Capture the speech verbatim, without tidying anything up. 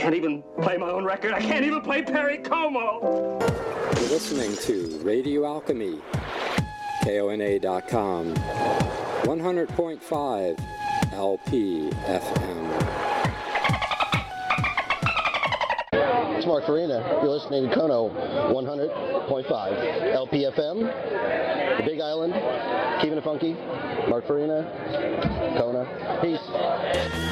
can't even play my own record. I can't even play Perry Como. You're listening to Radio Alchemy, K O N A dot com, one hundred point five L P F M. It's Mark Farina. You're listening to Kono one hundred point five L P F M, the Big Island, keeping it funky. Mark Farina, Kona. Peace.